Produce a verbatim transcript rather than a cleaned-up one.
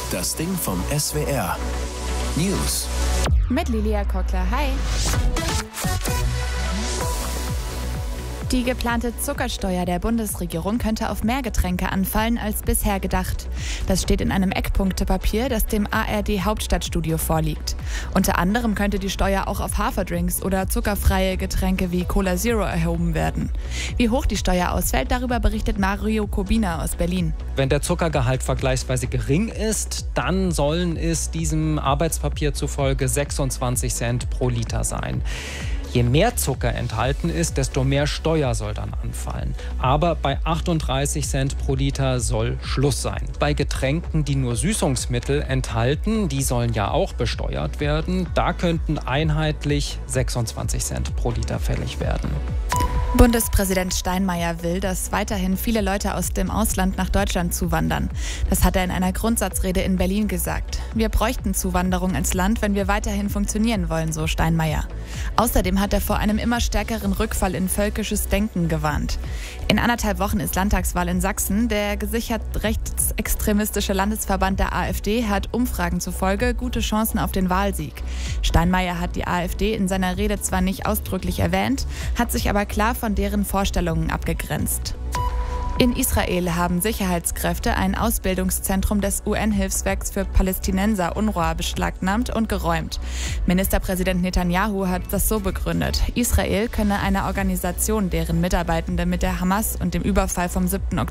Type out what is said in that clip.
Das Ding vom S W R. News. Mit Lilia Kockler. Hi. Die geplante Zuckersteuer der Bundesregierung könnte auf mehr Getränke anfallen als bisher gedacht. Das steht in einem Eckpunktepapier, das dem A R D-Hauptstadtstudio vorliegt. Unter anderem könnte die Steuer auch auf Haferdrinks oder zuckerfreie Getränke wie Cola Zero erhoben werden. Wie hoch die Steuer ausfällt, darüber berichtet Mario Kobina aus Berlin. Wenn der Zuckergehalt vergleichsweise gering ist, dann sollen es diesem Arbeitspapier zufolge sechsundzwanzig Cent pro Liter sein. Je mehr Zucker enthalten ist, desto mehr Steuer soll dann anfallen. Aber bei achtunddreißig Cent pro Liter soll Schluss sein. Bei Getränken, die nur Süßungsmittel enthalten, die sollen ja auch besteuert werden. Da könnten einheitlich sechsundzwanzig Cent pro Liter fällig werden. Bundespräsident Steinmeier will, dass weiterhin viele Leute aus dem Ausland nach Deutschland zuwandern. Das hat er in einer Grundsatzrede in Berlin gesagt. Wir bräuchten Zuwanderung ins Land, wenn wir weiterhin funktionieren wollen, so Steinmeier. Außerdem hat er vor einem immer stärkeren Rückfall in völkisches Denken gewarnt. In anderthalb Wochen ist Landtagswahl in Sachsen. Der gesichert rechtsextremistische Landesverband der AfD hat Umfragen zufolge gute Chancen auf den Wahlsieg. Steinmeier hat die AfD in seiner Rede zwar nicht ausdrücklich erwähnt, hat sich aber klar von deren Vorstellungen abgegrenzt. In Israel haben Sicherheitskräfte ein Ausbildungszentrum des U N-Hilfswerks für Palästinenser UNRWA beschlagnahmt und geräumt. Ministerpräsident Netanyahu hat das so begründet: Israel könne eine Organisation, deren Mitarbeitende mit der Hamas und dem Überfall vom siebten Oktober